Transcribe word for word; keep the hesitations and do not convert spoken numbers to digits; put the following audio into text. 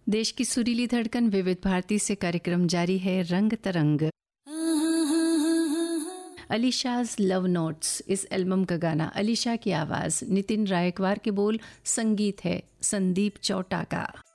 देश की सुरीली धड़कन विविध भारती से कार्यक्रम जारी है रंग तरंग। अलीशाज लव नोट्स इस एल्बम का गाना, अलीशा की आवाज, नितिन रायकवार के बोल, संगीत है संदीप चौटा का।